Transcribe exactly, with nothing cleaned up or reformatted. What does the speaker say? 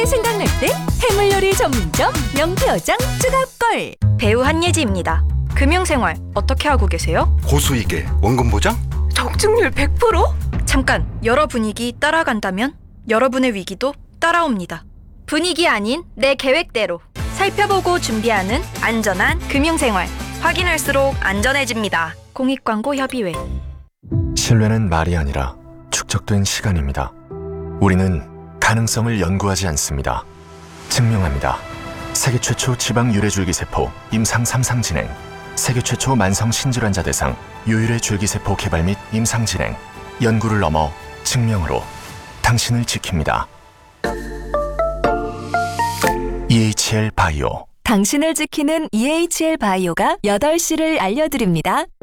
게 생각날 때 해물요리 전문점 명태어장 쭈갑걸. 배우 한예지입니다. 금융생활 어떻게 하고 계세요? 고수익에 원금 보장? 적중률 백 퍼센트? 잠깐, 여러 분위기 따라간다면 여러분의 위기도 따라옵니다. 분위기 아닌 내 계획대로 살펴보고 준비하는 안전한 금융생활. 확인할수록 안전해집니다. 공익광고협의회. 신뢰는 말이 아니라 축적된 시간입니다. 우리는 가능성을 연구하지 않습니다. 증명합니다. 세계 최초 지방 유래줄기세포 임상 삼 상 진행, 세계 최초 만성 신질환자 대상 유일의 줄기세포 개발 및 임상 진행, 연구를 넘어 증명으로 당신을 지킵니다. 이에이치엘 바이오. 당신을 지키는 이에이치엘 바이오가 여덟 시를 알려드립니다.